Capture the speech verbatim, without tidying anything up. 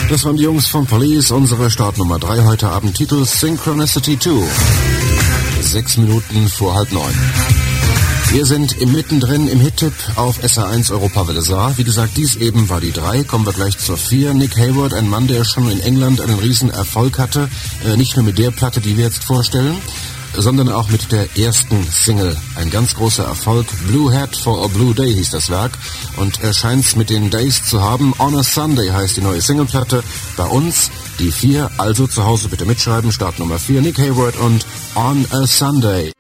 Das waren die Jungs von Police, unsere Startnummer drei heute Abend, Titel Synchronicity zwei. Sechs Minuten vor halb neun. Wir sind im mittendrin im Hit-Tipp auf S R eins Europawelle Saar. Wie gesagt, dies eben war die drei. Kommen wir gleich zur vier. Nick Hayward, ein Mann, der schon in England einen riesen Erfolg hatte. Äh, nicht nur mit der Platte, die wir jetzt vorstellen, sondern auch mit der ersten Single. Ein ganz großer Erfolg. Blue Hat for a Blue Day hieß das Werk. Und er scheint's mit den Days zu haben. On a Sunday heißt die neue Singleplatte. Bei uns die vier. Also zu Hause bitte mitschreiben. Start Nummer vier. Nick Hayward und On a Sunday.